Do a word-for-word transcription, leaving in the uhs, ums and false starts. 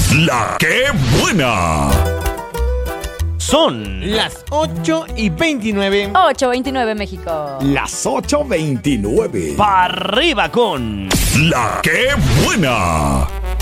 La que buena. Son las ocho y veintinueve. ocho veintinueve México. Las ocho veintinueve. para arriba con La que buena.